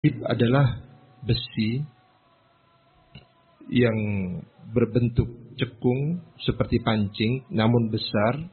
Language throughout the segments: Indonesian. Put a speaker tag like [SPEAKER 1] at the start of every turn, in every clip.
[SPEAKER 1] adalah besi yang berbentuk cekung seperti pancing namun besar,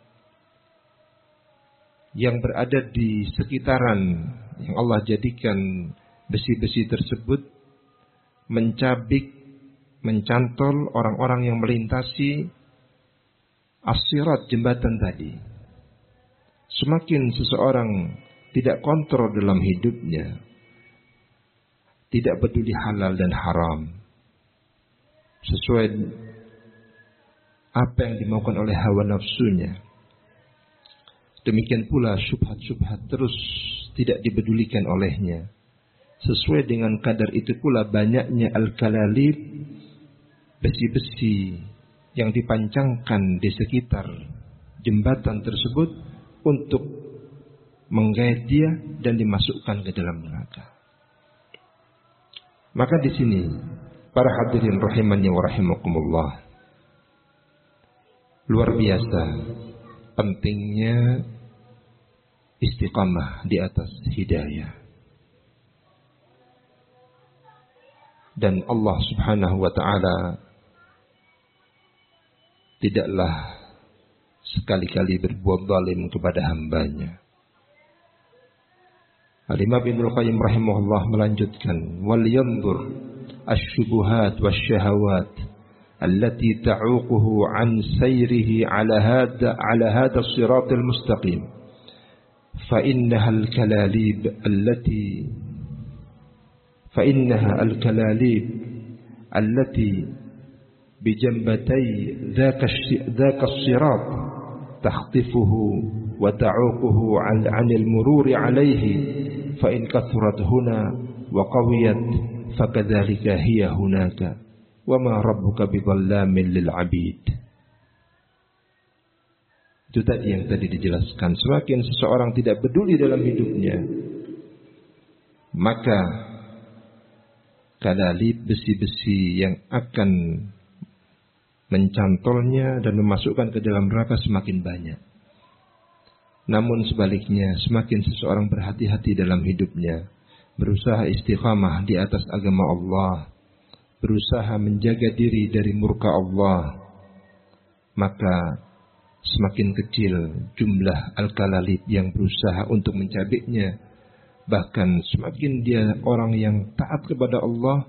[SPEAKER 1] yang berada di sekitaran yang Allah jadikan besi-besi tersebut mencabik, mencantol orang-orang yang melintasi as-sirat, jembatan tadi. Semakin seseorang tidak kontrol dalam hidupnya, tidak peduli halal dan haram, sesuai apa yang dimaukan oleh hawa nafsunya, demikian pula syubhat-syubhat terus tidak dipedulikan olehnya. Sesuai dengan kadar itu pula banyaknya al-kalalib, besi-besi yang dipancangkan di sekitar jembatan tersebut untuk menggait dia dan dimasukkan ke dalam neraka. Maka di sini para hadirin rahimani wa rahimakumullah, luar biasa pentingnya istiqamah di atas hidayah. Dan Allah Subhanahu wa ta'ala tidaklah sekali-kali berbuat zalim kepada hambanya. Al-Imam Ibnu Qayyim rahimahullah melanjutkan, wal yanzur asy-syubuhat wasyahawat allati ta'uquhu an sayrihi ala hada as-siratal mustaqim fa innaha al-kalalib allati bijambatay dhaka as-sirat takhtifuhu wa ta'uquhu 'anil mururi 'alayhi fa in kathurat huna wa qawiyat fakadzalika hiya hunaka wa ma rabbuka bidhallamin lil 'abid. Itu tadi yang tadi dijelaskan. Semakin seseorang tidak peduli dalam hidupnya, maka kalalib, besi-besi yang akan mencantolnya dan memasukkan ke dalam neraka semakin banyak. Namun sebaliknya, semakin seseorang berhati-hati dalam hidupnya, berusaha istiqamah di atas agama Allah, berusaha menjaga diri dari murka Allah, maka semakin kecil jumlah al-kalalib yang berusaha untuk mencabiknya. Bahkan semakin dia orang yang taat kepada Allah,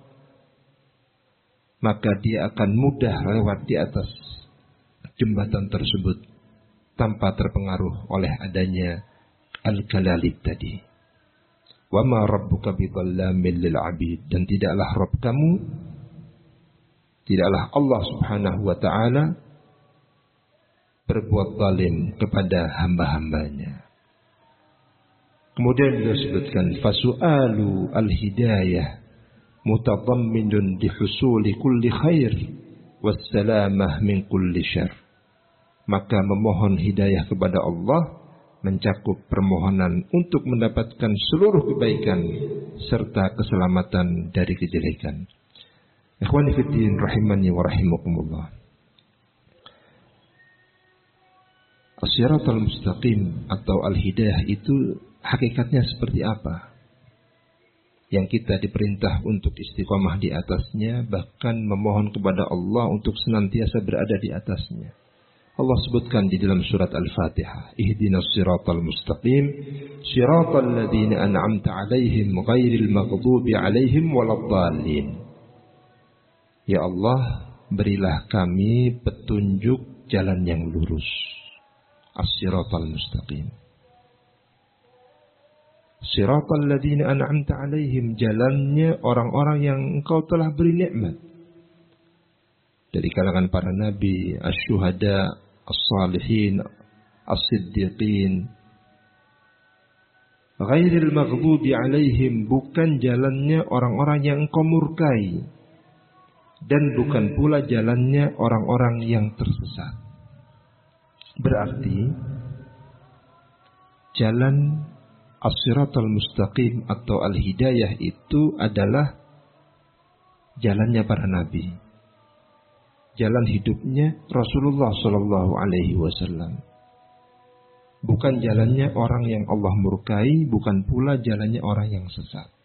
[SPEAKER 1] maka dia akan mudah lewat di atas jembatan tersebut tanpa terpengaruh oleh adanya al-kalalib tadi. Wa ma rabbuka bidhallamin lil 'abid, dan tidaklah Rabb kamu, tidaklah Allah Subhanahu wa ta'ala berbuat zalim kepada hamba-hambanya. Kemudian disebutkan fasu'alu al-hidayah mutadamminun dihusuli kulli khair wassalamah min kulli syarr. Maka memohon hidayah kepada Allah mencakup permohonan untuk mendapatkan seluruh kebaikan serta keselamatan dari kejelekan. Ikhwani fiddin rahimani wa rahimakumullah. As-siratal mustaqim atau al-hidayah itu hakikatnya seperti apa? Yang kita diperintah untuk istiqamah di atasnya, bahkan memohon kepada Allah untuk senantiasa berada di atasnya. Allah sebutkan di dalam surat Al-Fatihah, ihdinas siratal mustaqim, siratal ladzina an'amta 'alaihim ghairil maghdubi 'alaihim waladdallin. Ya Allah, berilah kami petunjuk jalan yang lurus. As-siratal mustaqim. Siratal ladzina an'amta 'alaihim, jalannya orang-orang yang Engkau telah beri nikmat. Dari kalangan para nabi, asy-syuhada, as-salihin, as-siddiqin. Ghairil maghdubi 'alaihim, bukan jalannya orang-orang yang Engkau murkai, dan bukan pula jalannya orang-orang yang tersesat. Berarti jalan as-siratal mustaqim atau al-hidayah itu adalah jalannya para nabi, jalan hidupnya Rasulullah sallallahu alaihi wasallam. Bukan jalannya orang yang Allah murkai, bukan pula jalannya orang yang sesat.